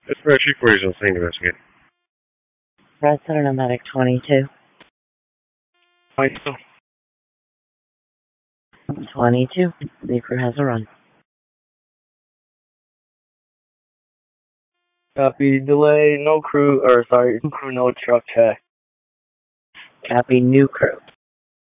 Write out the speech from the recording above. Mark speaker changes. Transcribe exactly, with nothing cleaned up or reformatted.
Speaker 1: It's Rescue Regional Scene Investigate.
Speaker 2: Red Center Nomadic twenty-two.
Speaker 1: twenty-two.
Speaker 2: twenty-two. The crew has a run.
Speaker 3: Copy. Delay. No crew. Or sorry, crew. No truck check.
Speaker 2: Copy. New crew.